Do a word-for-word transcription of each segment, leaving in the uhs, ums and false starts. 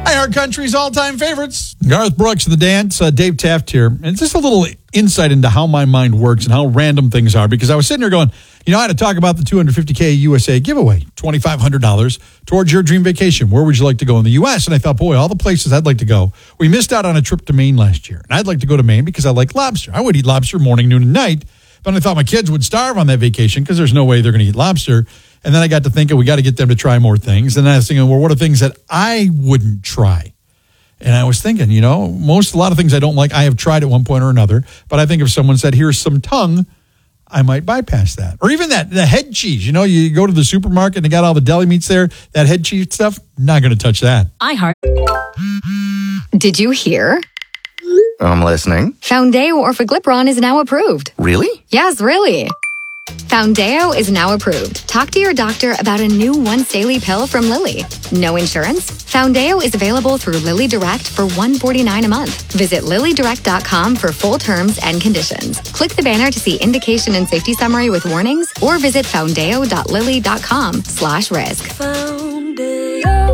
Our country's all-time favorites. Garth Brooks, The Dance, uh, Dave Taft here. And it's just a little insight into how my mind works and how random things are, because I was sitting here going, you know, I had to talk about the two hundred fifty K U S A giveaway, twenty-five hundred dollars towards your dream vacation. Where would you like to go in the U S? And I thought, boy, all the places I'd like to go. We missed out on a trip to Maine last year. And I'd like to go to Maine because I like lobster. I would eat lobster morning, noon, and night. But I thought my kids would starve on that vacation because there's no way they're going to eat lobster. And then I got to thinking, we got to get them to try more things. And then I was thinking, well, what are things that I wouldn't try? And I was thinking, you know, most, a lot of things I don't like, I have tried at one point or another. But I think if someone said, here's some tongue, I might bypass that. Or even that, the head cheese. You know, you go to the supermarket and they got all the deli meats there. That head cheese stuff, not going to touch that. iHeart. Did you hear? I'm listening. Foundeo Orforglipron is now approved. Really? Yes, really. Foundeo is now approved. Talk to your doctor about a new once daily pill from Lilly. No insurance? Foundeo is available through Lilly Direct for one hundred forty-nine dollars a month. Visit lilly direct dot com for full terms and conditions. Click the banner to see indication and safety summary with warnings, or visit foundeo dot lilly dot com slash risk. Foundeo.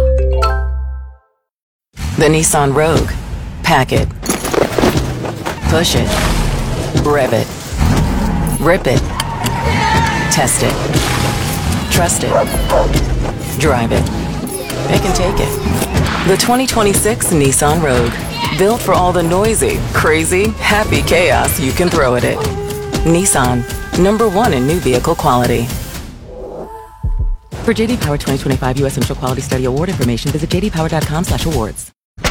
The Nissan Rogue. Pack it. Push it. Rev it. Rip it. Test it. Trust it. Drive it. They can take it. The twenty twenty-six Nissan Rogue. Built for all the noisy, crazy, happy chaos you can throw at it. Nissan. Number one in new vehicle quality. For J D Power twenty twenty-five U S Initial Quality Study Award information, visit j d power dot com slash awards.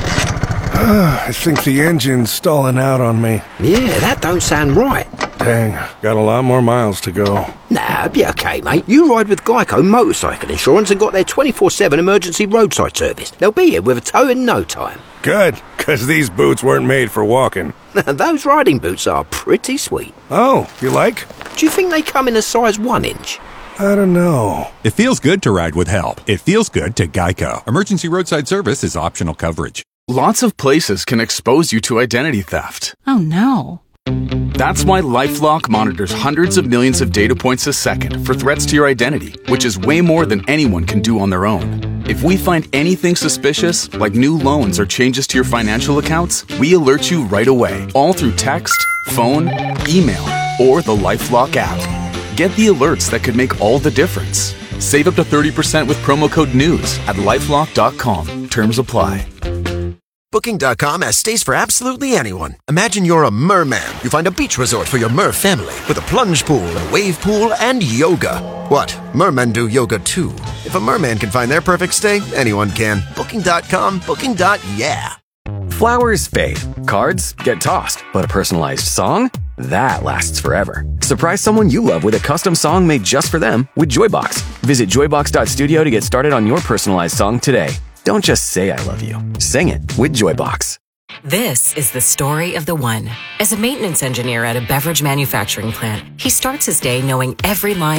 I think the engine's stalling out on me. Yeah, that don't sound right. Dang, got a lot more miles to go. Nah, be okay, mate. You ride with Geico Motorcycle Insurance and got their twenty-four seven emergency roadside service. They'll be here with a tow in no time. Good, because these boots weren't made for walking. Those riding boots are pretty sweet. Oh, you like? Do you think they come in a size one inch? I don't know. It feels good to ride with help. It feels good to Geico. Emergency roadside service is optional coverage. Lots of places can expose you to identity theft. Oh, no. That's why LifeLock monitors hundreds of millions of data points a second for threats to your identity, which is way more than anyone can do on their own. If we find anything suspicious, like new loans or changes to your financial accounts, we alert you right away, all through text, phone, email, or the LifeLock app. Get the alerts that could make all the difference. Save up to thirty percent with promo code NEWS at lifelock dot com. Terms apply. Booking dot com has stays for absolutely anyone. Imagine you're a merman. You find a beach resort for your mer family with a plunge pool, a wave pool, and yoga. What? Mermen do yoga too. If a merman can find their perfect stay, anyone can. Booking dot com, booking. Yeah. Flowers fade. Cards get tossed. But a personalized song? That lasts forever. Surprise someone you love with a custom song made just for them with Joybox. Visit joybox dot studio to get started on your personalized song today. Don't just say I love you. Sing it with Joybox. This is the story of the one. As a maintenance engineer at a beverage manufacturing plant, he starts his day knowing every line